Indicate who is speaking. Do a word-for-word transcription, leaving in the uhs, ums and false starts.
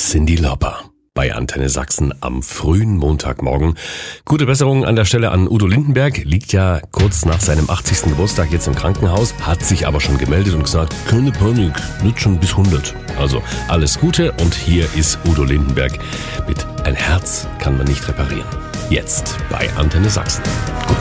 Speaker 1: Cyndi Lauper bei Antenne Sachsen am frühen Montagmorgen. Gute Besserung an der Stelle an Udo Lindenberg. Liegt ja kurz nach seinem achtzigsten Geburtstag jetzt im Krankenhaus, hat sich aber schon gemeldet und gesagt, keine Panik, nicht schon bis hundert. Also alles Gute und hier ist Udo Lindenberg mit Ein Herz kann man nicht reparieren. Jetzt bei Antenne Sachsen.